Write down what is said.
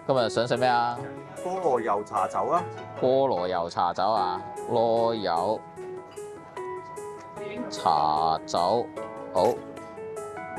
今日想食咩啊？ 菠蘿油茶酒啊！ 菠蘿油茶酒啊，蘿油茶酒，好。